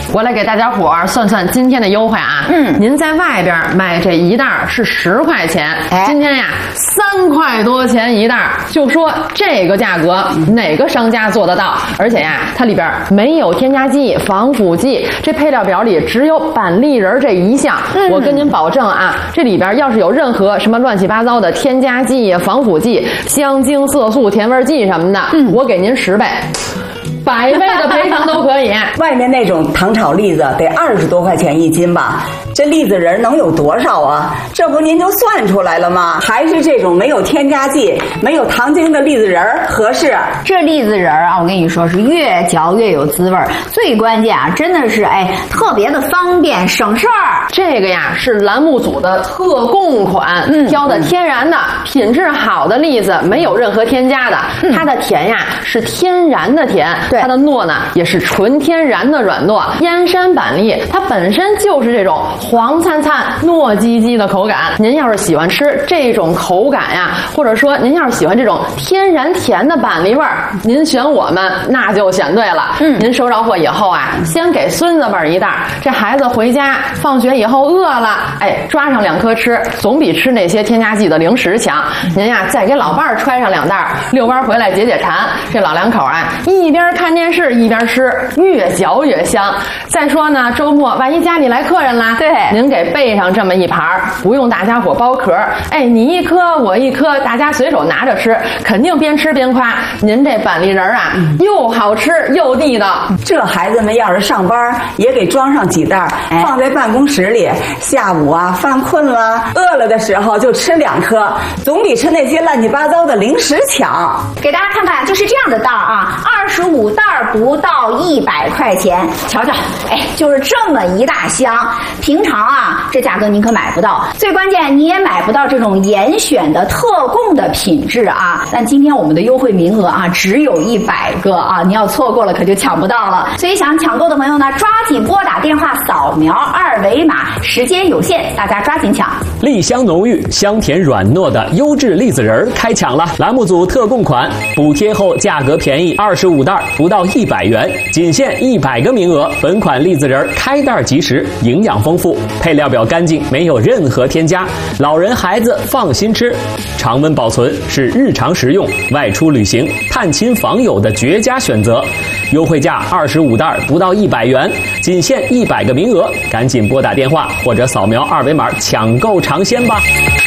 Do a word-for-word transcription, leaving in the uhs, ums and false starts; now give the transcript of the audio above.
我来给大家伙儿算算今天的优惠啊。嗯，您在外边买这一袋是十块钱，哎，今天呀三块多钱一袋，就说这个价格哪个商家做得到？而且呀，它里边没有添加剂、防腐剂，这配料表里只有板栗仁这一项。嗯，我跟您保证啊，这里边要是有任何什么乱七八糟的添加剂、防腐剂、香精、色素、甜味剂什么的，嗯，我给您十倍。百倍的赔偿都可以。 外面那种糖炒栗子得二十多块钱一斤吧？这栗子仁能有多少啊？这不您就算出来了吗？还是这种没有添加剂、没有糖精的栗子仁合适？ 这栗子仁啊，我跟你说是越嚼越有滋味，最关键啊，真的是哎特别的方便省事儿。 这个呀是栏目组的特供款，嗯，挑的天然的、品质好的栗子，没有任何添加的。嗯、它的甜呀是天然的甜。它的糯呢也是纯天然的软糯，燕山板栗它本身就是这种黄灿灿、糯叽叽的口感。您要是喜欢吃这种口感呀，或者说您要是喜欢这种天然甜的板栗味儿，您选我们那就选对了。嗯，您收着货以后啊，先给孙子辈一袋，这孩子回家放学以后饿了，哎，抓上两颗吃，总比吃那些添加剂的零食强。您呀再给老伴儿揣上两袋，遛弯回来解解馋。这老两口啊，一边看电视一边吃，越嚼越香。再说呢，周末万一家里来客人啦，对，您给备上这么一盘，不用大家伙剥壳，哎，你一颗我一颗，大家随手拿着吃，肯定边吃边夸您这板栗仁啊，又好吃又地道。 这孩子们要是上班也给装上几袋，放在办公室里，下午啊犯困了、饿了的时候就吃两颗，总比吃那些乱七八糟的零食强。 给大家看看，就是这样的袋啊，二十五袋不到一百块钱，瞧瞧，哎，就是这么一大箱。平常啊，这价格您可买不到，最关键你也买不到这种严选的特供的品质啊。但今天我们的优惠名额啊，只有一百个啊，你要错过了可就抢不到了。所以想抢购的朋友呢，抓紧拨打电话扫描二维码，时间有限，大家抓紧抢。 栗香浓郁、香甜软糯的优质栗子仁开抢了！栏目组特供款，补贴后价格便宜，二十五袋不到一百元，仅限一百个名额。本款栗子仁开袋即食，营养丰富，配料表干净，没有任何添加，老人孩子放心吃。常温保存是日常食用、外出旅行、探亲访友的绝佳选择。优惠价二十五袋不到一百元，仅限一百个名额，赶紧拨打电话或者扫描二维码抢购尝鲜吧。